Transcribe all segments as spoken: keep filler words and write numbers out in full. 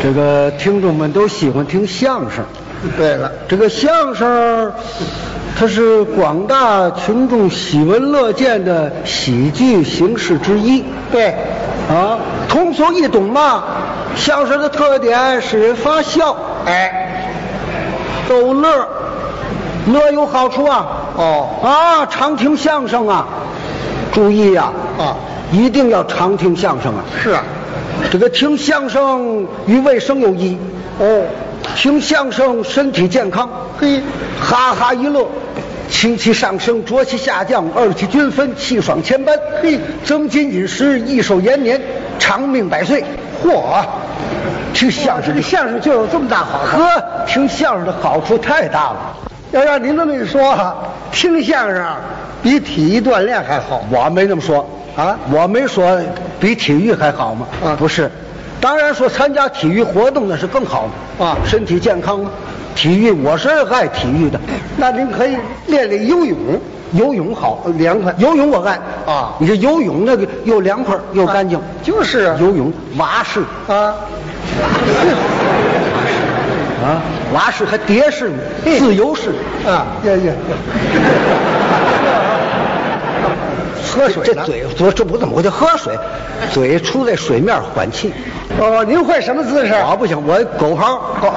这个听众们都喜欢听相声。 对了， 这个相声，它是广大群众喜闻乐见的喜剧形式之一。 对， 啊，通俗易懂嘛。相声的特点使人发笑， 哎， 逗乐，乐有好处啊。 哦， 啊，常听相声啊，注意呀、啊， 啊， 一定要常听相声啊。 是啊， 这个听相声与卫生有益。 哦， 听相声身体健康， 嘿， 哈哈一乐，清气上升，浊气下降，二气均分，气爽千般，嘿，增进饮食，益寿延年，长命百岁。嚯！听相声， 这个相声就有这么大好处。 呵，听相声的好处太大了。 要让您这么一说啊，听相声比体育锻炼还好。 我没那么说啊， 我没说比体育还好吗？ 啊， 不是，当然说参加体育活动那是更好嘛。 啊， 身体健康嘛。体育我是爱体育的。 那您可以练练游泳。 游泳好， 凉快。 游泳我爱啊！ 你这游泳那个又凉快又干净， 啊、就是啊。 游泳蛙式啊， 啊，蛙式还蝶式呢，自由式啊，呀呀，喝水这嘴这这不怎么我就喝水，嘴出在水面缓气。 哦，您会什么姿势？ 我不行，我狗刨。狗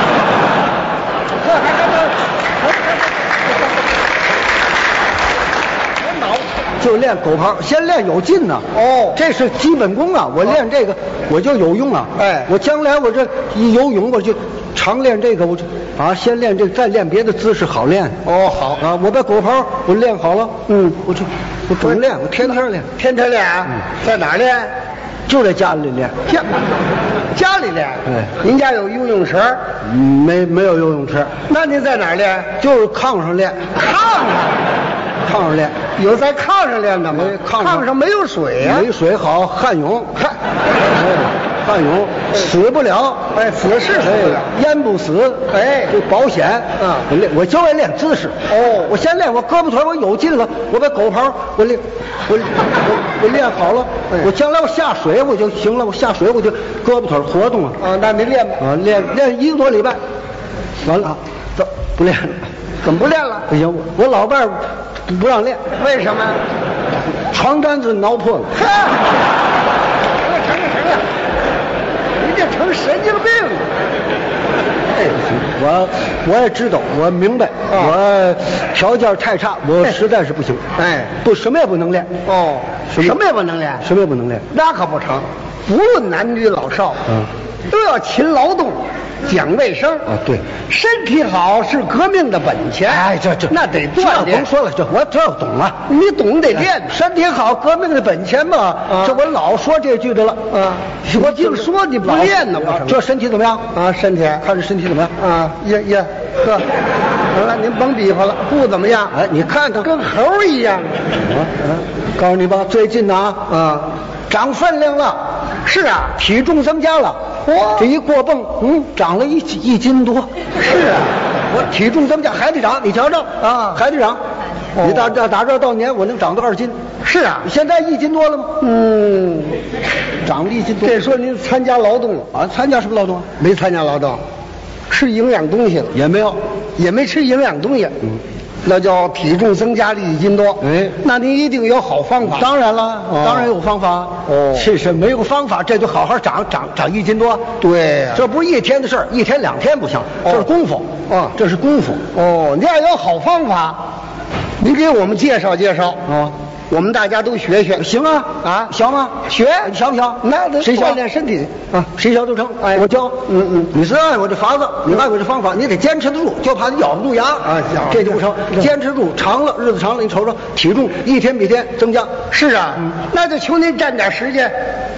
就练狗刨，先练有劲呢。 哦， 这是基本功啊！我练这个，我就有用啊。 哎， 我将来我这一游泳，我就常练这个，我就啊，先练这个，再练别的姿势好练。 哦，好啊，我把狗刨我练好了，嗯，我就我总练，我天天练， 天天练啊。 嗯， 在哪儿练？ 就在家里练。 家家里练。 对， 您家有游泳池？ 嗯，没没有游泳池。 那您在哪儿练？ 就是炕上练。 炕上。 炕上练， 有在炕上练的吗？ 炕上炕上没有水呀、啊， 没水好旱泳，旱，旱泳死不了， 哎，死是死不了， 淹不死， 哎， 这保险啊。 我练，我就爱练姿势。 哦， 我先练，我胳膊腿我有劲了，我把狗刨我练，我我我练好了，我将来我下水我就行了，我下水我就胳膊腿活动了。 啊，那您练吧。 啊，练练一个多礼拜，完了，走，不练了。 怎么不练了？ 不行，我我老伴儿不让练。 为什么？ 床单子挠破了。 成了成了成了，你这成神经病了。 哎，不行，我我也知道，我明白， 啊、 我条件太差，我实在是不行。 哎， 不，什么也不能练。 哦， 什么, 什么也不能练， 什么也不能练， 那可不成。不论男女老少， 嗯， 都要勤劳动。讲卫生啊，对， 身体好是革命的本钱。 哎，这这那得锻炼。 甭说了，这我这要懂了。 你懂得练， 身体好，革命的本钱嘛。 啊， 这我老说这句的了。 啊，我净说你不练呢，不成？ 这身体怎么样？ 啊，身体看这身体怎么样？ 啊，呀呀，呵，行了，您甭比划了，不怎么样。 哎，你看看， 跟猴一样。 啊啊，告诉你吧，最近呢啊， 长分量了。 是啊， 体重增加了。这一过泵，嗯，长了一一斤多。 是啊， 我体重增加还得长，你瞧瞧啊， 还得长。 哦、 你打打打这到年，我能长到二斤。 是啊， 现在一斤多了吗？ 嗯， 长了一斤多。 这说您参加劳动了啊？参加什么劳动？ 没参加劳动，吃营养东西了也没有， 也没吃营养东西。 嗯。 那叫体重增加了一斤多。 哎， 那您一定有好方法。 当然了，哦、当然有方法。 哦， 其实没有方法，这就好好长长长一斤多。 对呀、啊， 这不是一天的事儿，一天两天不行，这是功夫。 哦， 这是功夫。 哦，你要有好方法，您给我们介绍介绍。 哦， 我们大家都学学。 行啊啊， 想吗？ 学， 你想不想？ 那谁锻炼身体啊？谁想都成。 哎， 我教。 嗯嗯， 你是爱我这法子，你爱我这方法，你得坚持得住，就怕你咬不住牙啊， 这就不成。坚持住，长了日子长了，你瞅瞅体重一天比一天增加。 是啊，嗯、那就求您占点时间。